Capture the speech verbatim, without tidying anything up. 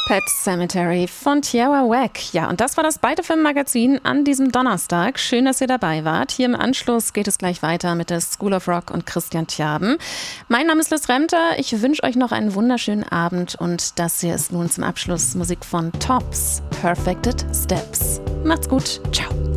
Pet Sematary von Tierra Whack. Ja, und das war das Byte F M Magazin an diesem Donnerstag. Schön, dass ihr dabei wart. Hier im Anschluss geht es gleich weiter mit der School of Rock und Christian Tjaben. Mein Name ist Liz Remter. Ich wünsche euch noch einen wunderschönen Abend und das hier ist nun zum Abschluss Musik von Tops, Perfected Steps. Macht's gut. Ciao.